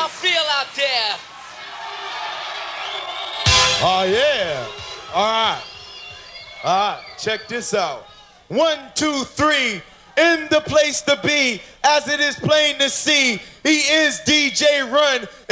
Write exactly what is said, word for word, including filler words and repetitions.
y'all feel out there? Oh, yeah. All right. All right, check this out. One, two, three, in the place to be, as it is plain to see, he is D J Run.